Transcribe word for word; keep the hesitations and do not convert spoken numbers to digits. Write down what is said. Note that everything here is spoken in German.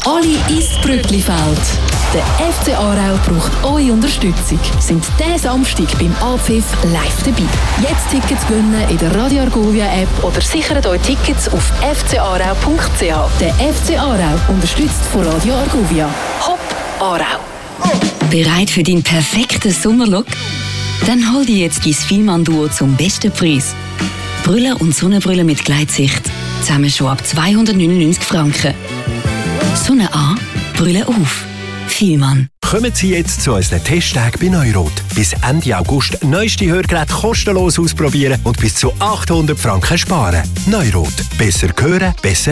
Alle ins Brücklifeld. Der F C Aarau braucht eure Unterstützung. Sind diesen Samstag beim Anpfiff live dabei. Jetzt Tickets gewinnen in der Radio Argovia App oder sichert euch Tickets auf f c aarau punkt c h. Der F C Aarau, unterstützt von Radio Argovia. Hopp Aarau. Bereit für deinen perfekten Sommerlook? Dann hol dir jetzt dein Fielmann-Duo zum besten Preis. Brille und Sonnenbrille mit Gleitsicht. Zusammen schon ab zweihundertneunundneunzig Franken. Sonne an, Brille auf. Fielmann. Kommen Sie jetzt zu unseren Testtagen bei Neurot. Bis Ende August neueste Hörgeräte kostenlos ausprobieren und bis zu achthundert Franken sparen. Neurot. Besser hören, besser